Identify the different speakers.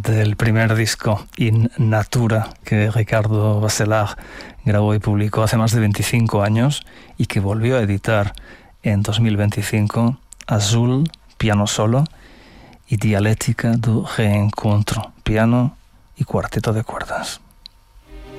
Speaker 1: del primer disco In Natura que Ricardo Bachelard grabó y publicó hace más de 25 años y que volvió a editar en 2025, Azul, piano solo, y Dialéctica do Reencontro, piano y cuarteto de cuerdas.